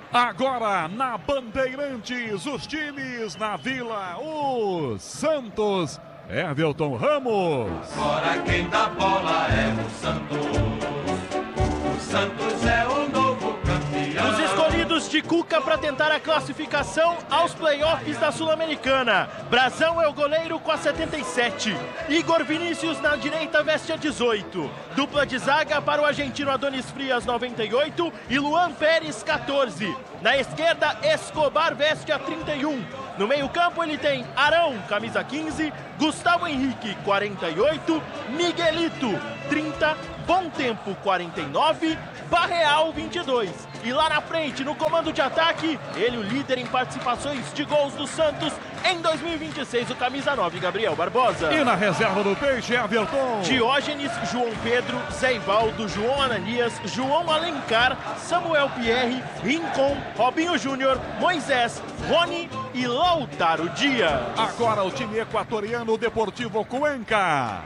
Agora na Bandeirantes, os times na Vila, o Santos, Everton Ramos. Agora quem dá bola é o Santos. O Santos é o novo campeão. Os escolhidos de Cuca para tentar a classificação aos playoffs da Sul-Americana. Brazão é o goleiro com a 77. Igor Vinícius na direita veste a 18. Dupla de zaga para o argentino Adonis Frias, 98. E Luan Pérez, 14. Na esquerda, Escobar veste a 31. No meio-campo ele tem Arão, camisa 15, Gustavo Henrique, 48, Miguelito, 30, Bom Tempo, 49, Barreal, 22. E lá na frente, no comando de ataque, ele o líder em participações de gols do Santos em 2026, o camisa 9, Gabriel Barbosa. E na reserva do Peixe, Everton. Diógenes, João Pedro, Zé Ivaldo, João Ananias, João Alencar, Samuel Pierre, Rincon, Robinho Júnior, Moisés, Rony e Lautaro Dias. Agora o time equatoriano, Deportivo Cuenca.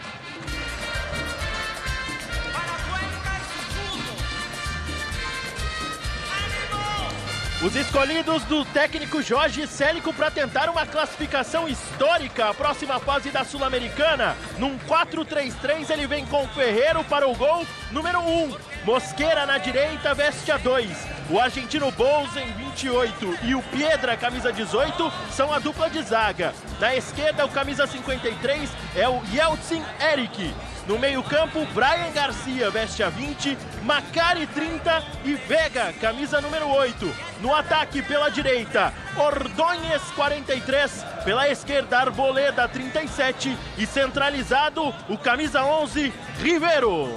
Os escolhidos do técnico Jorge Célico para tentar uma classificação histórica à próxima fase da Sul-Americana. Num 4-3-3 ele vem com Ferreiro para o gol, número 1. Mosqueira na direita veste a 2. O argentino Bolsen, 28, e o Piedra, camisa 18, são a dupla de zaga. Na esquerda, o camisa 53 é o Yeltsin Eric. No meio-campo, Brian Garcia veste a 20, Macari 30 e Vega, camisa número 8. No ataque pela direita, Ordóñez 43, pela esquerda, Arboleda 37 e centralizado, o camisa 11, Rivero.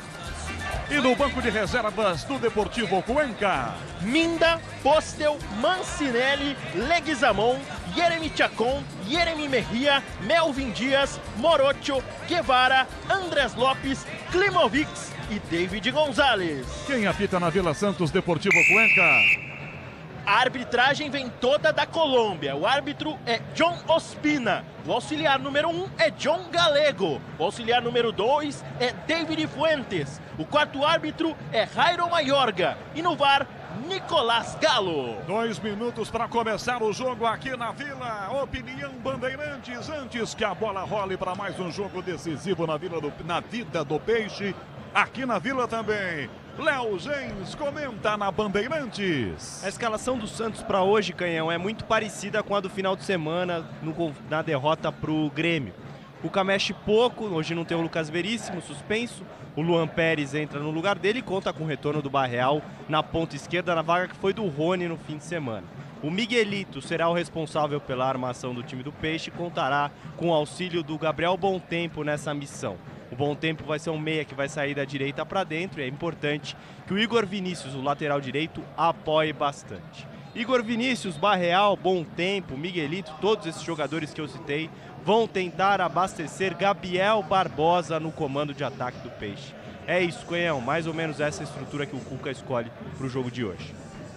E no banco de reservas do Deportivo Cuenca, Minda, Postel, Mancinelli, Leguizamon, Yeremi Chacon, Yeremi Mejia, Melvin Dias, Morocho, Guevara, Andrés Lopes, Klimovics e David Gonzalez. Quem apita na Vila Santos, Deportivo Cuenca? A arbitragem vem toda da Colômbia. O árbitro é John Ospina. O auxiliar número 1 é John Galego. O auxiliar número 2 é David Fuentes. O quarto árbitro é Jairo Mayorga. E no VAR, Nicolás Galo. 2 minutos para começar o jogo aqui na Vila. Opinião Bandeirantes, antes que a bola role para mais um jogo decisivo na vida do Peixe. Aqui na Vila também. Léo Gens comenta na Bandeirantes. A escalação do Santos para hoje, Canhão, é muito parecida com a do final de semana na derrota para o Grêmio. O Cuca mexe pouco, hoje não tem o Lucas Veríssimo suspenso. O Luan Pérez entra no lugar dele e conta com o retorno do Barreal na ponta esquerda, na vaga que foi do Rony no fim de semana. O Miguelito será o responsável pela armação do time do Peixe e contará com o auxílio do Gabriel Bom Tempo nessa missão. O Bom Tempo vai ser um meia que vai sair da direita para dentro e é importante que o Igor Vinícius, o lateral direito, apoie bastante. Igor Vinícius, Barreal, Bom Tempo, Miguelito, todos esses jogadores que eu citei vão tentar abastecer Gabriel Barbosa no comando de ataque do Peixe. É isso, Canhão, mais ou menos essa estrutura que o Cuca escolhe para o jogo de hoje.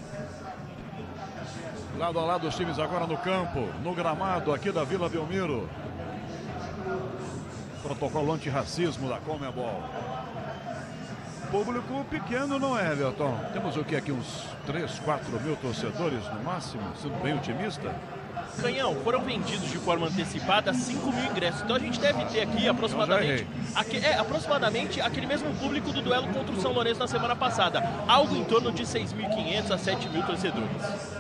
Lado a lado os times agora no campo, no gramado aqui da Vila Belmiro. Protocolo antirracismo da Conmebol. Público pequeno, não é, Everton? Temos o que aqui? Uns 3, 4 mil torcedores no máximo, sendo bem otimista? Canhão, foram vendidos de forma antecipada 5 mil ingressos. Então a gente deve ter aqui aproximadamente aquele mesmo público do duelo contra o São Lourenço na semana passada. Algo em torno de 6.500 a 7 mil torcedores.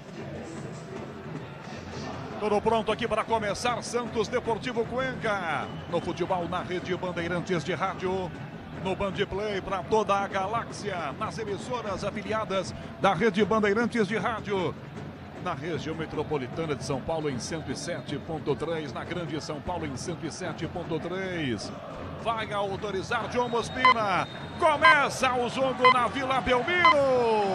Tudo pronto aqui para começar, Santos Deportivo Cuenca. No futebol, na rede Bandeirantes de rádio, no Bandplay para toda a galáxia, nas emissoras afiliadas da rede Bandeirantes de rádio. Na região metropolitana de São Paulo em 107.3, na grande São Paulo em 107.3. Vai autorizar John Ospina. Começa o jogo na Vila Belmiro.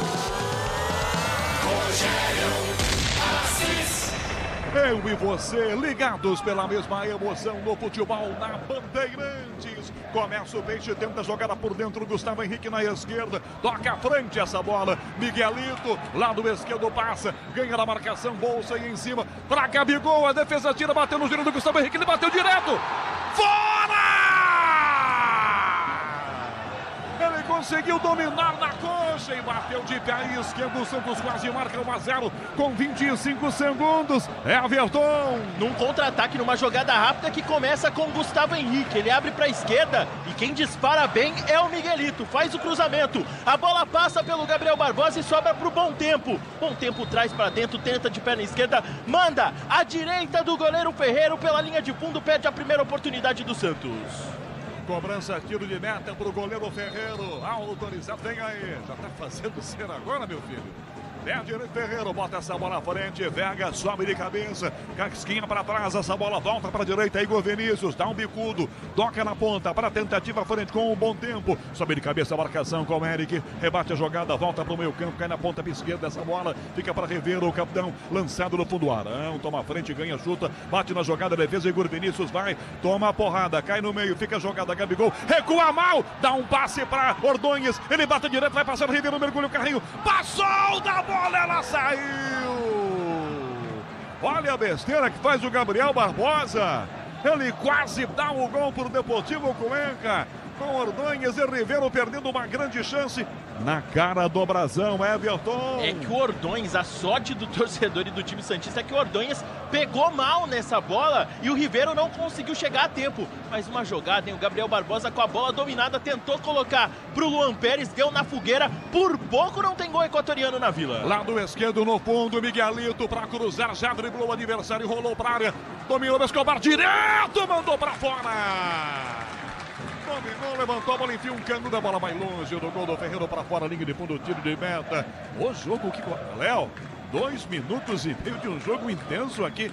Eu e você, ligados pela mesma emoção no futebol na Bandeirantes. Começa o Peixe, tenta jogada por dentro, Gustavo Henrique na esquerda, toca à frente essa bola, Miguelito, lado esquerdo passa, ganha na marcação, Bolsa aí em cima, pra Gabigol, a defesa tira, bateu no giro do Gustavo Henrique, ele bateu direto, fora! Ele conseguiu dominar na coxa e bateu de pé esquerdo. O Santos quase marca 1-0 com 25 segundos. Everton. Num contra-ataque, numa jogada rápida que começa com Gustavo Henrique. Ele abre para a esquerda e quem dispara bem é o Miguelito. Faz o cruzamento. A bola passa pelo Gabriel Barbosa e sobra para o Bom Tempo. Bom Tempo traz para dentro, tenta de perna esquerda, manda à direita do goleiro Ferreiro pela linha de fundo, perde a primeira oportunidade do Santos. Cobrança, tiro de meta para o goleiro Ferreiro. Autorizado, vem aí. Já está fazendo cena agora, meu filho. Perde Ferreiro, bota essa bola à frente. Vega sobe de cabeça. Casquinha para trás, essa bola volta para a direita. Igor Vinícius dá um bicudo. Toca na ponta para a tentativa à frente com um Bom Tempo. Sobe de cabeça a marcação com o Eric. Rebate a jogada, volta para o meio campo. Cai na ponta esquerda dessa bola. Fica para rever o capitão. Lançado no fundo. Arão toma a frente, ganha, chuta. Bate na jogada, defesa. Igor Vinícius vai. Toma a porrada, cai no meio. Fica a jogada. Gabigol recua mal. Dá um passe para Ordonhes. Ele bate direto, vai passar. Ribeiro mergulha o carrinho. Passou da bola, ela saiu. Olha a besteira que faz o Gabriel Barbosa. Ele quase dá o gol para o Deportivo Cuenca. Com Ordonhes e Ribeiro perdendo uma grande chance. Na cara do Brasão, Everton. É que o Ordonhes, a sorte do torcedor e do time santista é que o Ordonhes pegou mal nessa bola e o Ribeiro não conseguiu chegar a tempo. Mais uma jogada, hein? O Gabriel Barbosa com a bola dominada tentou colocar pro Luan Pérez, deu na fogueira. Por pouco não tem gol equatoriano na Vila. Lado esquerdo no fundo, Miguelito para cruzar, já driblou o adversário, rolou para a área. Dominou o Escobar direto, mandou para fora. Dominou, levantou a bola, enfia um cano da bola mais longe do gol do Ferreiro para fora, linha de fundo, tiro de meta. O jogo que... Léo, 2 minutos e meio de um jogo intenso aqui.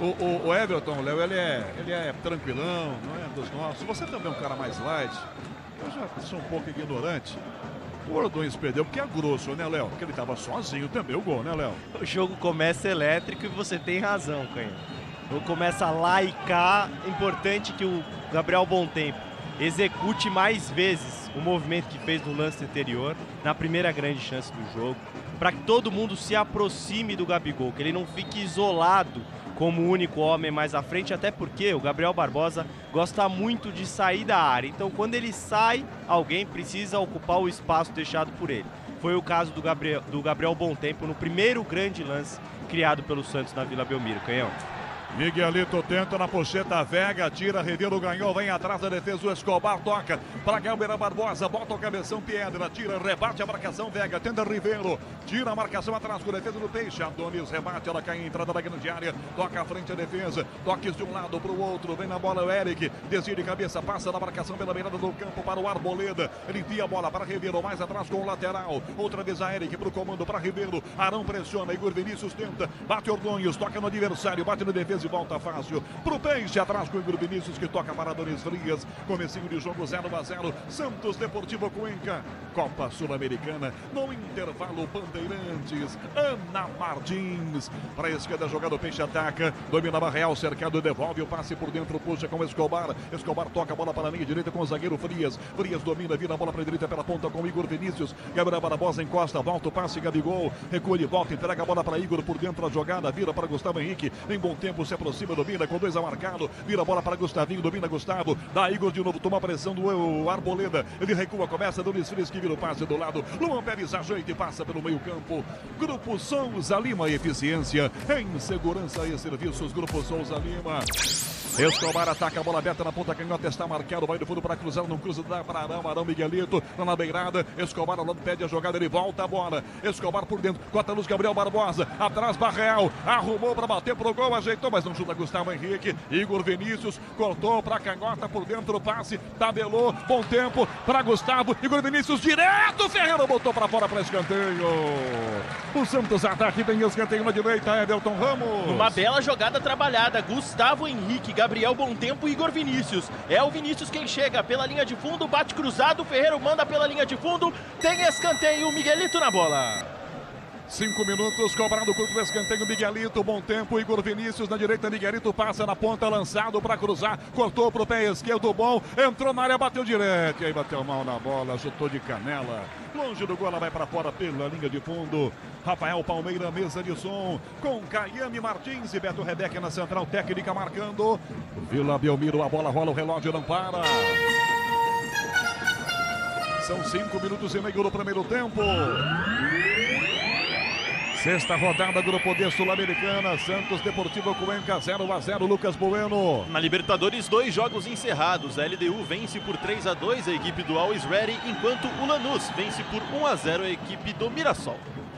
O Everton, Léo, ele é tranquilão, não é dos nossos. Você também é um cara mais light. Eu já sou um pouco ignorante. O Ordonhes perdeu porque é grosso, né, Léo? Porque ele estava sozinho também, o gol, né, Léo? O jogo começa elétrico e você tem razão, Canha. O jogo começa lá e cá. Importante que o Gabriel Bom Tempo execute mais vezes o movimento que fez no lance anterior, na primeira grande chance do jogo, para que todo mundo se aproxime do Gabigol, que ele não fique isolado como o único homem mais à frente, até porque o Gabriel Barbosa gosta muito de sair da área. Então, quando ele sai, alguém precisa ocupar o espaço deixado por ele. Foi o caso do Gabriel Bom Tempo no primeiro grande lance criado pelo Santos na Vila Belmiro. Canhão. Miguelito tenta na pocheta, Vega, tira, Ribeiro ganhou, vem atrás da defesa, o Escobar toca para Gabriel Barbosa, bota o cabeção, Piedra, tira, rebate a marcação, Vega, tenta Ribeiro, tira a marcação atrás com a defesa do Peixe, Adonis rebate, ela cai em entrada da grande área, toca à frente a defesa, toques de um lado para o outro, vem na bola o Eric, desvia de cabeça, passa na marcação pela beirada do campo para o Arboleda, ele envia a bola para Ribeiro, mais atrás com o lateral, outra vez a Eric para o comando para Ribeiro, Arão pressiona, Igor Vinícius tenta, bate Ordonhes, toca no adversário, bate na defesa e volta fácil pro Peixe, atrás com o Igor Vinícius que toca para Adonis Frias, comecinho de jogo 0-0, Santos Deportivo Cuenca, Copa Sul-Americana, no intervalo Bandeirantes, Ana Martins, para a esquerda jogada o Peixe ataca, domina a Real, cercado, devolve o passe por dentro, puxa com o Escobar, Escobar toca a bola para a linha direita com o zagueiro Frias, Frias domina, vira a bola para a direita pela ponta com o Igor Vinícius, Gabriel Barbosa encosta, volta o passe, Gabigol, recua de volta, entrega a bola para Igor por dentro, a jogada, vira para Gustavo Henrique, em Bom Tempo se aproxima, domina com 2 a marcado, vira a bola para Gustavinho, domina Gustavo, dá Igor de novo, toma a pressão do Arboleda, ele recua, começa Donis Frias que vira o passe do lado, Luan Pérez ajeita e passa pelo meio campo, Grupo Souza Lima, eficiência em segurança e serviços, Grupo Souza Lima. Escobar ataca a bola aberta na ponta canhota, está marcado, vai do fundo para cruzar, não cruza, dá para Arão Miguelito, lá na beirada, Escobar ao lado, pede a jogada, ele volta a bola, Escobar por dentro, cota luz, Gabriel Barbosa, atrás Barreal, arrumou para bater pro gol, ajeitou, mas não chuta Gustavo Henrique, Igor Vinícius, cortou para canhota, por dentro o passe, tabelou, Bom Tempo para Gustavo, Igor Vinícius direto, Ferreira botou para fora para escanteio, o Santos ataque, tem escanteio na direita, Everton Ramos. Uma bela jogada trabalhada, Gustavo Henrique, Gabriel Bom Tempo e Igor Vinícius. É o Vinícius quem chega pela linha de fundo, bate cruzado, Ferreiro manda pela linha de fundo, tem escanteio, Miguelito na bola. 5 minutos, cobrado contra o escanteio, Miguelito, Bom Tempo, Igor Vinícius na direita, Miguelito passa na ponta, lançado para cruzar, cortou pro pé esquerdo, bom, entrou na área, bateu direto, e aí bateu mal na bola, chutou de canela, longe do gol, ela vai para fora pela linha de fundo, Rafael Palmeira, mesa de som, com Caiame Martins e Beto Rebeca na central técnica marcando, Vila Belmiro, a bola rola, o relógio não para. São 5 minutos e meio no primeiro tempo. Sexta rodada, Grupo D Sul-Americana, Santos Deportivo Cuenca 0-0, Lucas Bueno. Na Libertadores, 2 jogos encerrados. A LDU vence por 3-2 a equipe do Always Ready, enquanto o Lanús vence por 1-0 a equipe do Mirassol.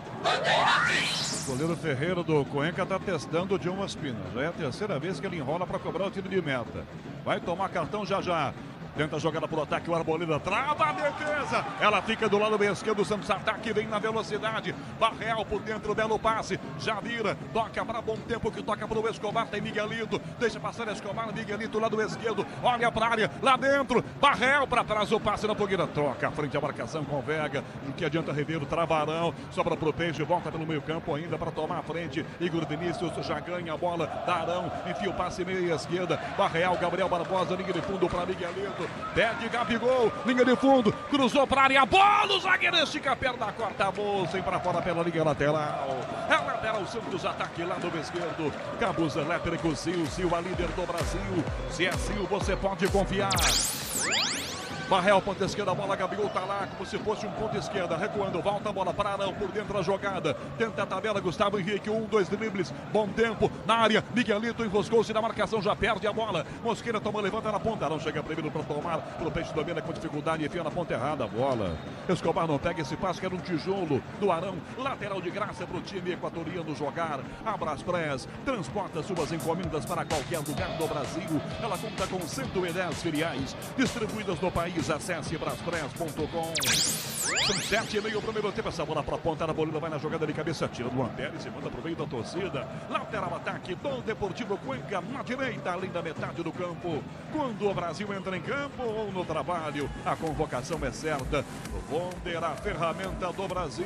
O goleiro Ferreira do Cuenca está testando o John Ospina. Já é a terceira vez que ele enrola para cobrar o tiro de meta. Vai tomar cartão já já. Tenta a jogada por ataque, o Arboleda trava a defesa. Ela fica do lado esquerdo, o Santos ataque, vem na velocidade. Barreal por dentro, belo passe. Já vira, toca para Bom Tempo, que toca para o Escobar. Tem Miguelito, deixa passar Escobar, Miguelito lado esquerdo. Olha para a área, lá dentro. Barreal para trás, o passe na fogueira. Troca, frente à marcação com Vega. O que adianta Ribeiro, Travarão. Sobra para o Peixe, volta pelo meio campo ainda para tomar a frente. Igor Vinícius já ganha a bola. Darão, enfia o passe meia esquerda. Barreal, Gabriel Barbosa, linha de fundo para Miguelito. Pede Gabigol, linha de fundo, cruzou para a área, bola, o zagueiro estica a perna, corta a bolsa e para fora pela linha lateral. É lateral, Santos, ataque lá do esquerdo. Cabos elétricos, Sil, a líder do Brasil. Se é Sil, você pode confiar. Barreal, ponta esquerda, a bola, Gabigol tá lá como se fosse um ponto esquerda, recuando, volta a bola para Arão, por dentro da jogada, tenta a tabela, Gustavo Henrique, 2 dribles, Bom Tempo, na área, Miguelito enroscou-se na marcação, já perde a bola, Mosqueira toma, levanta na ponta, Arão chega primeiro para tomar, pro Peixe domina com dificuldade, enfia na ponta errada a bola, Escobar não pega esse passe, que era um tijolo do Arão, lateral de graça pro time equatoriano jogar, a Braspress transporta suas encomendas para qualquer lugar do Brasil, ela conta com 110 filiais, distribuídas no país. Acesse braspress.com. São 7:30 o primeiro tempo. Essa bola para a ponta, a Bolívia vai na jogada de cabeça, tira do Pérez e manda pro meio da torcida. Lateral ataque do Deportivo Cuenca na direita, além da metade do campo. Quando o Brasil entra em campo ou no trabalho, a convocação é certa. Wonder, a ferramenta do Brasil.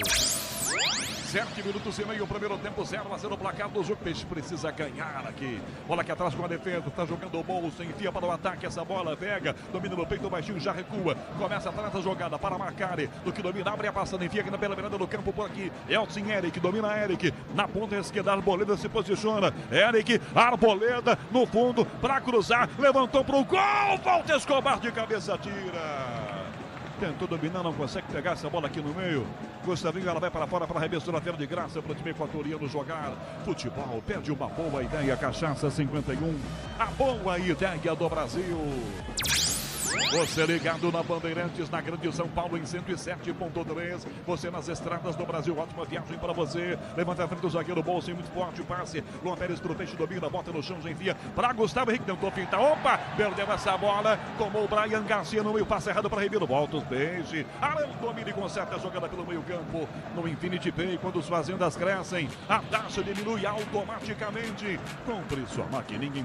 7 minutos e meio, o primeiro tempo, 0-0 o placar do jogo. Peixe precisa ganhar aqui. Bola aqui atrás com a defesa, tá jogando o bolso, enfia para o ataque, essa bola pega, domina no peito baixinho, já recua, começa atrás da jogada para Macari, do que domina, abre a passada, enfia aqui na pela beirada do campo por aqui, Elton Eric, domina Eric, na ponta esquerda, Arboleda se posiciona, Eric, Arboleda no fundo, para cruzar, levantou pro gol, volta Escobar de cabeça, tira. Tentou dominar, não consegue pegar essa bola aqui no meio. Gustavinho, ela vai para fora para arremesso na tela de graça para o time equatoriano jogar. Futebol, pede uma boa ideia. Cachaça 51, a boa ideia do Brasil. Você ligado na Bandeirantes, na Grande São Paulo em 107.3. Você nas estradas do Brasil, ótima viagem para você. Levanta a frente do zagueiro, bolso muito forte, passe. Luan Pérez pro Peixe, domina, bota no chão, já enfia para Gustavo Henrique, tentou pintar. Opa, perdeu essa bola. Tomou o Brian Garcia no meio, passe errado para Ribeiro. Volta os Peixe. Arão domina e conserta a jogada pelo meio campo. No Infinity Pay, quando as fazendas crescem, a taxa diminui automaticamente. Compre sua maquininha em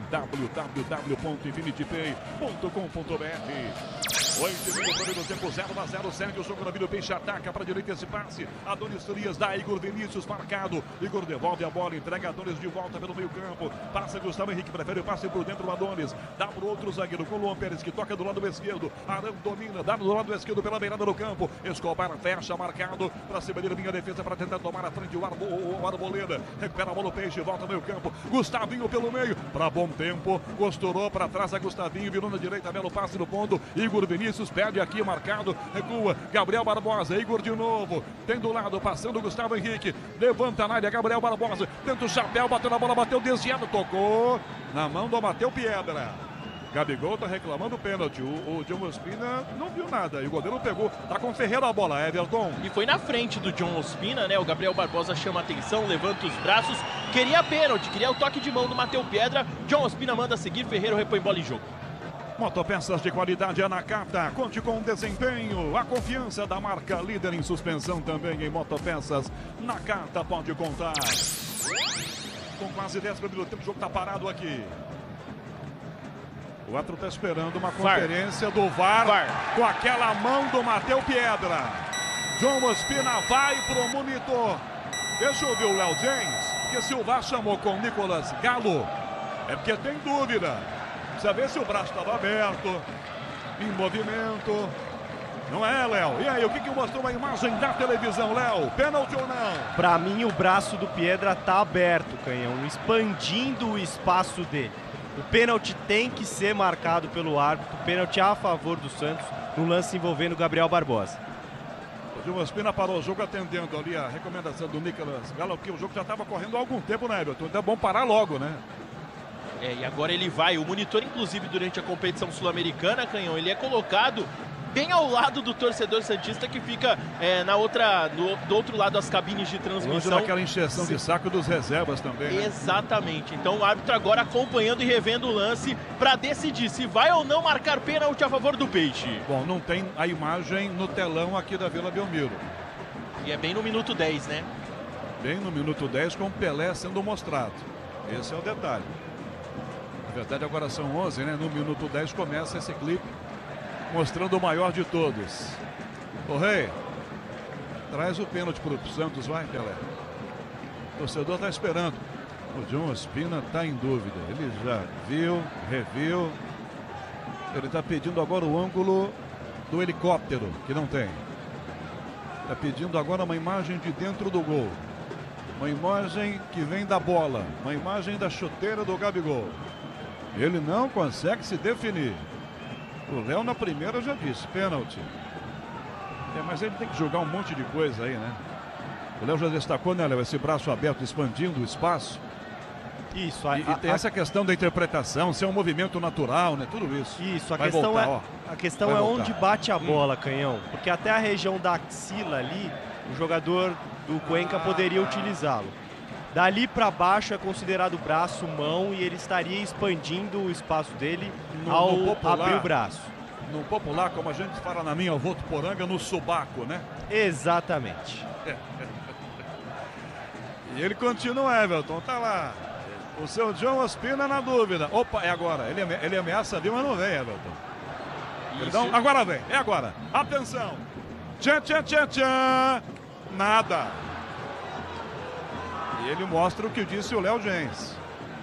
www.infinitypay.com.br. 8 minutos, primeiro tempo, 0-0, segue o jogo na vida, o Peixe ataca para a direita esse passe, Adonis Frias dá Igor Vinícius marcado, Igor devolve a bola, entrega Adonis de volta pelo meio campo, passa Gustavo Henrique, prefere o passe por dentro do Adonis, dá para o outro zagueiro com o Luan Pérez, que toca do lado esquerdo, Arão domina, dá do lado esquerdo pela beirada do campo, Escobar fecha, marcado, para cima dele vinha a defesa para tentar tomar a frente, o Arboleda, recupera a bola o Peixe, volta no meio campo, Gustavinho pelo meio, para Bom Tempo, costurou para trás a Gustavinho, virou na direita, belo passe no ponto, Igor Vinícius perde aqui, marcado, recua, Gabriel Barbosa, Igor de novo, tem do lado, passando o Gustavo Henrique, levanta na área, Gabriel Barbosa, tenta o chapéu, bateu na bola, bateu desviado, tocou na mão do Matheus Piedra. Gabigol tá reclamando o pênalti, o John Ospina não viu nada, e o goleiro pegou, tá com Ferreira a bola, Everton. E foi na frente do John Ospina, né, o Gabriel Barbosa chama a atenção, levanta os braços, queria pênalti, queria o toque de mão do Matheus Piedra, John Ospina manda seguir, Ferreira repõe bola em jogo. Motopeças de qualidade é Nakata, conte com desempenho, a confiança da marca líder em suspensão também em motopeças, Nakata pode contar. Com quase 10 minutos do tempo, o jogo tá parado aqui. O árbitro está esperando uma conferência do VAR com aquela mão do Matheus Piedra. John Ospina vai pro monitor. Deixa eu ouvir o Léo James, porque se o VAR chamou com o Nicolas Galo, é porque tem dúvida. Precisa ver se o braço estava aberto, em movimento. Não é, Léo? E aí, o que mostrou a imagem da televisão, Léo? Pênalti ou não? Para mim, o braço do Piedra tá aberto, Canhão, expandindo o espaço dele. O pênalti tem que ser marcado pelo árbitro, pênalti a favor do Santos, no lance envolvendo Gabriel Barbosa. O Gil Ospina parou o jogo atendendo ali a recomendação do Nicolas Galo, porque o jogo já estava correndo há algum tempo, né, Everton? Então é bom parar logo, né? E agora ele vai, o monitor inclusive durante a competição sul-americana, Canhão, ele é colocado bem ao lado do torcedor santista que fica do outro lado das cabines de transmissão. Longe daquela encheção de saco dos reservas também, né? Exatamente, então o árbitro agora acompanhando e revendo o lance para decidir se vai ou não marcar pênalti a favor do Peixe. Bom, não tem a imagem no telão aqui da Vila Belmiro. E é bem no minuto 10, né? Bem no minuto 10 com o Pelé sendo mostrado. Esse é o detalhe. Na verdade agora são 11, né? No minuto 10 começa esse clipe mostrando o maior de todos. Ô Rei, traz o pênalti pro Santos, vai, Pelé. O torcedor tá esperando. O John Ospina tá em dúvida. Ele já viu, reviu. Ele tá pedindo agora o ângulo do helicóptero, que não tem. Tá pedindo agora uma imagem de dentro do gol. Uma imagem que vem da bola. Uma imagem da chuteira do Gabigol. Ele não consegue se definir. O Léo na primeira já disse, pênalti. Mas ele tem que jogar um monte de coisa aí, né? O Léo já destacou, né, Léo, esse braço aberto expandindo o espaço. Isso. E tem essa questão da interpretação, se é um movimento natural, né? Tudo isso. Isso, a Vai questão voltar, a questão é onde bate a bola, Canhão. Porque até a região da axila ali, o jogador do Cuenca poderia utilizá-lo. Dali para baixo é considerado braço, mão, e ele estaria expandindo o espaço dele ao abrir o braço. No popular, como a gente fala na minha Votuporanga, no subaco, né? Exatamente. E ele continua, Everton, tá lá. O seu John Ospina na dúvida. Opa, é agora. Ele ameaça vir, mas não vem, Everton. Perdão? Agora vem, é agora. Atenção. Tchan, tchan, tchan, tchan. Nada. E ele mostra o que disse o Léo Gens.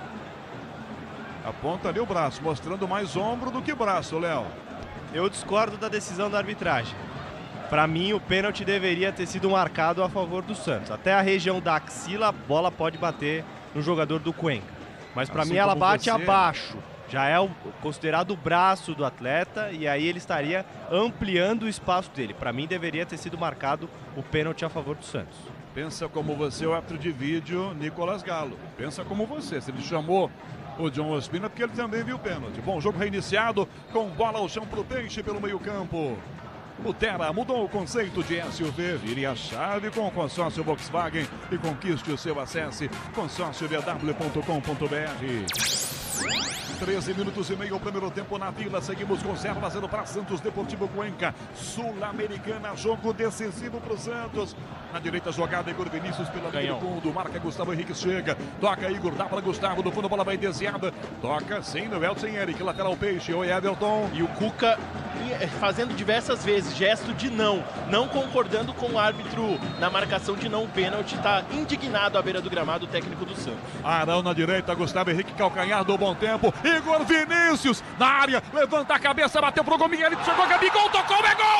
Aponta ali o braço, mostrando mais ombro do que braço, Léo. Eu discordo da decisão da arbitragem. Para mim, o pênalti deveria ter sido marcado a favor do Santos. Até a região da axila, a bola pode bater no jogador do Cuenca. Mas para mim ela bate abaixo. Já é considerado o braço do atleta e aí ele estaria ampliando o espaço dele. Para mim deveria ter sido marcado o pênalti a favor do Santos. Pensa como você, o árbitro de vídeo, Nicolas Galo. Pensa como você. Se ele chamou o John Ospina, porque ele também viu o pênalti. Bom, jogo reiniciado com bola ao chão pro Peixe pelo meio-campo. O Terra mudou o conceito de SUV. Vire a chave com o consórcio Volkswagen e conquiste o seu acesso. consórciovw.com.br. 13 minutos e meio o primeiro tempo na Vila. Seguimos com 0-0 para Santos Deportivo Cuenca. Sul-Americana, jogo decisivo para o Santos. Na direita jogada, Igor Vinícius pela linha do fundo. Marca Gustavo Henrique, chega. Toca Igor, dá para Gustavo. Do fundo a bola vai desviada. Toca sim no Elton Eric. Lateral Peixe. Oi, Everton. E o Cuca fazendo diversas vezes gesto de não concordando com o árbitro na marcação de não pênalti. Está indignado à beira do gramado o técnico do Santos. Arão na direita, Gustavo Henrique, calcanhar do bom tempo. Igor Vinícius na área, levanta a cabeça, bateu pro gol, Miguel, chegou, Gabigol, tocou, é gol!